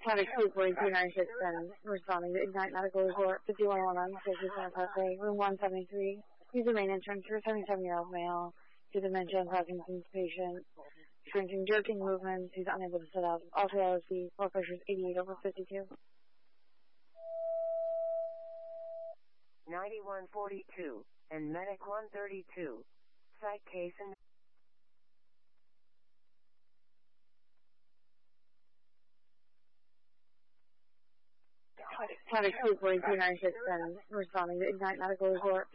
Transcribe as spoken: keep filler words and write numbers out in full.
Traffic two forty-two ninety-six and responding to Ignite Medical Report fifty-one oh one fifty Center Parkway, room one seventy-three. User maintenance for a seventy-seven-year-old male due to dementia and Parkinson's patient. Experiencing jerking movements. He's unable to sit up. Also L S D. Blood pressure is eighty-eight over fifty-two. ninety-one forty-two and Medic one thirty-two. Site case and Traffic two forty-two ninety-six and responding to Ignite Medical Report